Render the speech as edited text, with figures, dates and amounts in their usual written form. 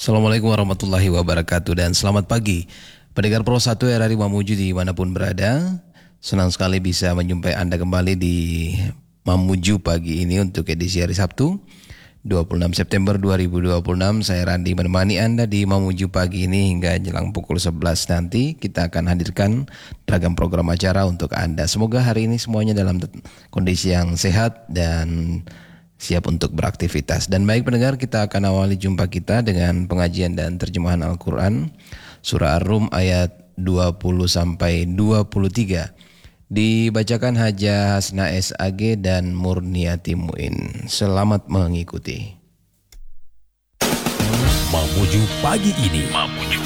Assalamualaikum warahmatullahi wabarakatuh dan selamat pagi. Pendengar Pro 1 RRI Mamuju dimanapun berada. Senang sekali bisa menjumpai Anda kembali di Mamuju pagi ini untuk edisi hari Sabtu 26 September 2026. Saya Randi menemani Anda di Mamuju pagi ini hingga jelang pukul 11 nanti. Kita akan hadirkan beragam program acara untuk Anda. Semoga hari ini semuanya dalam kondisi yang sehat dan siap untuk beraktivitas. Dan baik pendengar, kita akan awali jumpa kita dengan pengajian dan terjemahan Al-Quran Surah Ar-Rum ayat 20 sampai 23 dibacakan Haja Hasna SAG dan Murniati Muin. Selamat mengikuti. Mamuju pagi ini.